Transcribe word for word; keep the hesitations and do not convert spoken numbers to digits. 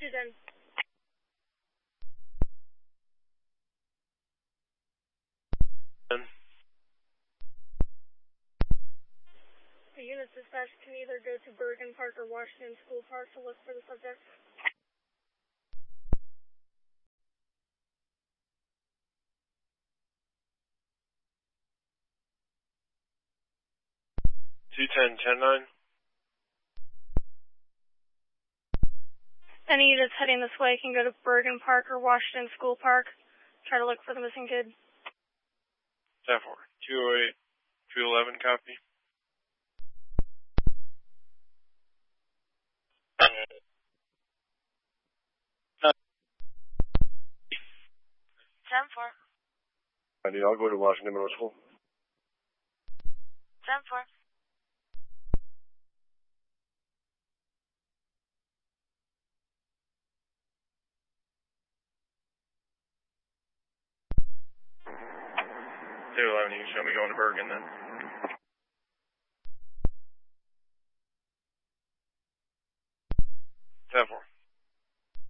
two ten. The units dispatched can either go to Bergen Park or Washington School Park to look for the subject. two ten, ten nine. Any units heading this way can go to Bergen Park or Washington School Park. Try to look for the missing kid. ten four. two oh eight, two eleven, copy. ten four. I need, I'll go to Washington Middle School. ten four. two eleven, you can show me going to Bergen then. ten four.